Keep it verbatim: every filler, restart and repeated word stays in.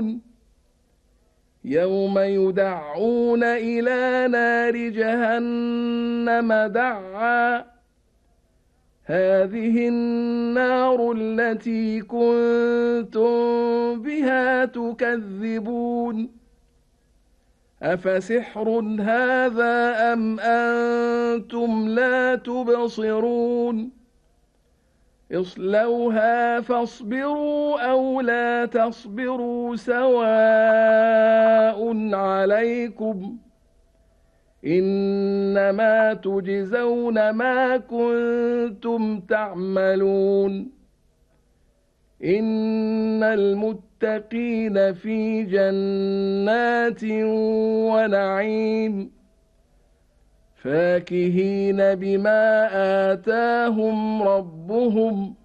يعلمون يوم يدعون إلى نار جهنم دعا هذه النار التي كنتم بها تكذبون أفسحر هذا أم أنتم لا تبصرون اصلوها فاصبروا أو لا تصبروا سواء عليكم إنما تجزون ما كنتم تعملون إن المتقين في جنات ونعيم فاكهين بما آتاهم ربهم